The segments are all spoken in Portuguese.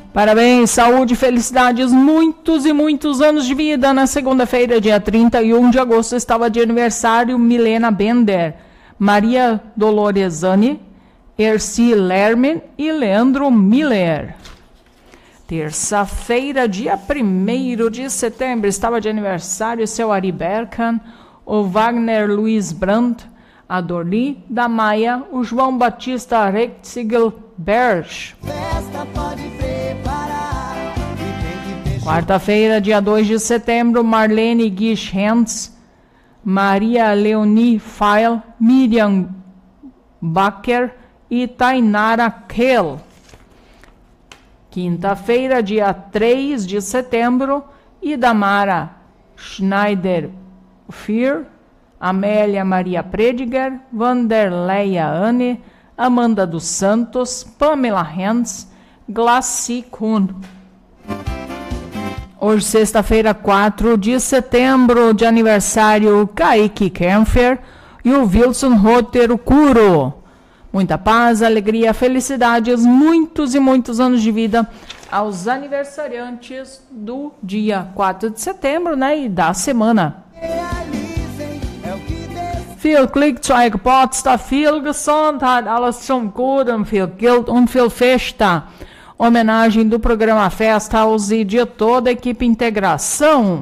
Parabéns, saúde, felicidades, muitos e muitos anos de vida. Na segunda-feira, dia 31 de agosto, estava de aniversário Milena Bender, Maria Doloresani, Erci Lerman e Leandro Miller. Terça-feira, dia 1º de setembro, estava de aniversário seu Ari Berkan, o Wagner Luiz Brandt, a Dorli da Maia, o João Batista Rechtzigel Berch. Quarta-feira, dia 2 de setembro, Marlene Gish Hens, Maria Leonie Feil, Miriam Bacher e Tainara Kell. Quinta-feira, dia 3 de setembro, Idamara Schneider Fier, Amélia Maria Prediger, Vanderleia Anne, Amanda dos Santos, Pamela Hens, Glaci Kuhn. Hoje, sexta-feira, 4 de setembro, de aniversário, Kaique Kempfer e o Wilson Rotero Curo. Muita paz, alegria, felicidades, muitos e muitos anos de vida aos aniversariantes do dia 4 de setembro, né, e da semana. Viel Glück zu eurer Geburtstag, viel Gesundheit, alles zum Guten, viel Geld und viel Festa. Homenagem do programa Festa House e de toda a equipe Integração.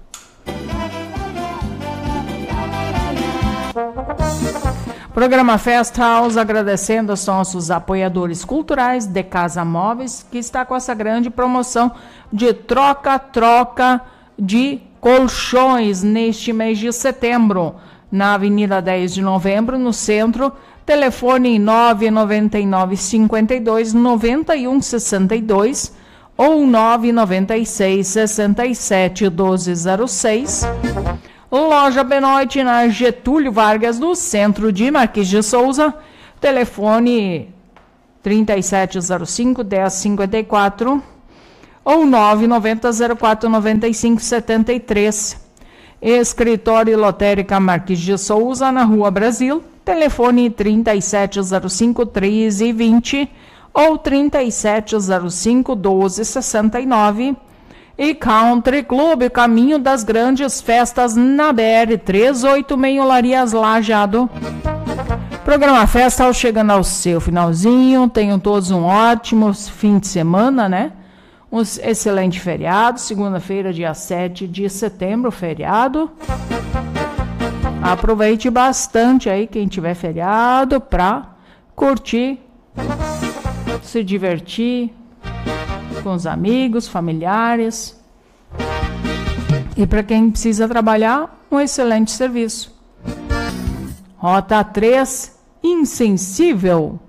Programa Festa House agradecendo aos nossos apoiadores culturais de Casa Móveis, que está com essa grande promoção de troca-troca de colchões neste mês de setembro. Na Avenida 10 de Novembro, no centro, telefone 999 52 91 62 ou 996 67 1206. Loja Benoit na Getúlio Vargas, no centro de Marquês de Souza, telefone 3705 1054 ou 990 04 95 73. Escritório Lotérica Marquês de Souza, na Rua Brasil, telefone 3705 1320 ou 3705 1269. E Country Club, caminho das grandes festas na BR 386 Olarias Lajeado. Programa Festa chegando ao seu finalzinho. Tenham todos um ótimo fim de semana, né? Um excelente feriado. Segunda-feira, dia 7 de setembro, feriado. Aproveite bastante aí quem tiver feriado para curtir, se divertir com os amigos, familiares. E para quem precisa trabalhar, um excelente serviço. Rota 3, insensível.